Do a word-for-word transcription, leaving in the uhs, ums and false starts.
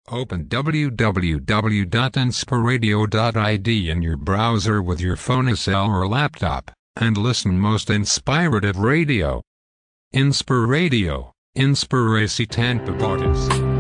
Open w w w dot inspiradio dot i d in your browser with your phone cell or laptop, and listen most inspirative radio. Inspiradio, Inspiracy Tanpa Borders.